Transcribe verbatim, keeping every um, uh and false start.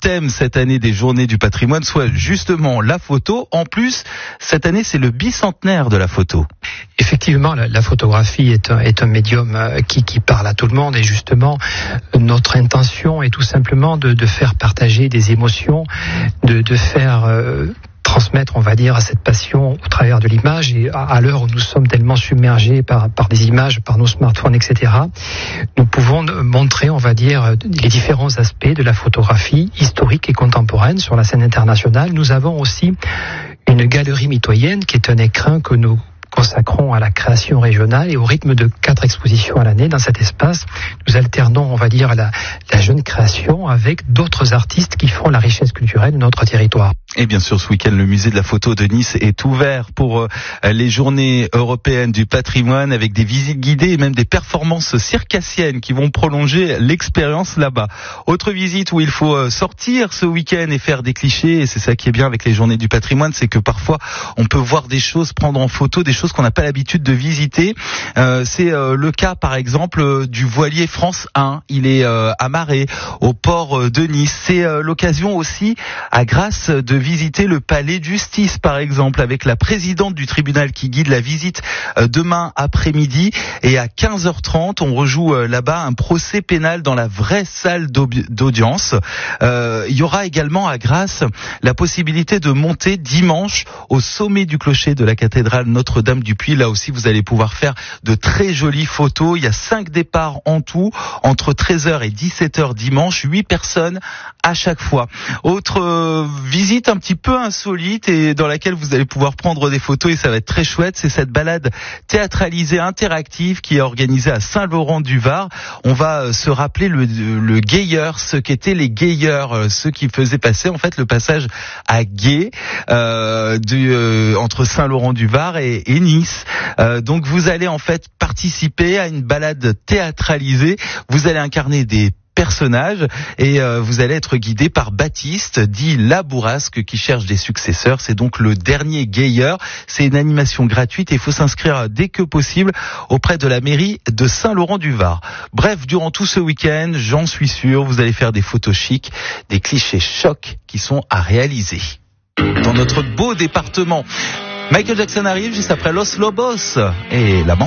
thème cette année des Journées du patrimoine soit justement la photo. En plus, cette année, c'est le bicentenaire de la photo. Effectivement, la, la photographie est un, est un médium qui, qui parle à tout le monde, et justement, notre intention est tout simplement de, de faire partager des émotions, de, de faire euh, transmettre, on va dire, cette passion au travers de l'image. Et à, à l'heure où nous sommes tellement submergés par, par des images, par nos smartphones, et cetera, nous pouvons montrer, on va dire, les différents aspects de la photographie historique et contemporaine sur la scène internationale. Nous avons aussi une galerie mitoyenne qui est un écrin que nous consacrons à la création régionale, et au rythme de quatre expositions à l'année dans cet espace, nous alternons, on va dire, la, la jeune création avec d'autres artistes qui font la richesse culturelle de notre territoire. Et bien sûr, ce week-end, le musée de la photo de Nice est ouvert pour euh, les journées européennes du patrimoine, avec des visites guidées et même des performances circassiennes qui vont prolonger l'expérience là-bas. Autre visite où il faut euh, sortir ce week-end et faire des clichés, et c'est ça qui est bien avec les journées du patrimoine, c'est que parfois on peut voir des choses, prendre en photo des choses qu'on n'a pas l'habitude de visiter. Euh, c'est euh, le cas par exemple euh, du voilier France un. Il est euh, amarré au port euh, de Nice. C'est euh, l'occasion aussi, à Grasse, de visiter le palais de justice par exemple, avec la présidente du tribunal qui guide la visite euh, demain après-midi. Et à quinze heures trente, on rejoue euh, là-bas un procès pénal dans la vraie salle d'audience. Euh, il y aura également à Grasse la possibilité de monter dimanche au sommet du clocher de la cathédrale Notre-Dame du Puy. Là aussi, vous allez pouvoir faire de très jolies photos. Il y a cinq départs en tout, entre treize heures et dix-sept heures dimanche, huit personnes à chaque fois. Autre euh, visite un petit peu insolite et dans laquelle vous allez pouvoir prendre des photos, et ça va être très chouette, c'est cette balade théâtralisée interactive qui est organisée à Saint-Laurent-du-Var. On va euh, se rappeler le, le Gayeur, ce qu'étaient les Gayeurs, euh, ceux qui faisaient passer en fait le passage à Gay euh, du, euh, entre Saint-Laurent-du-Var et, et Nice. Euh, donc vous allez en fait participer à une balade théâtralisée. Vous allez incarner des personnages et euh, vous allez être guidé par Baptiste, dit la Bourrasque, qui cherche des successeurs. C'est donc le dernier Gayeur. C'est une animation gratuite et il faut s'inscrire dès que possible auprès de la mairie de Saint-Laurent-du-Var. Bref, durant tout ce week-end, j'en suis sûr, vous allez faire des photos chics, des clichés chocs qui sont à réaliser. Dans notre beau département, Michael Jackson arrive juste après Los Lobos et la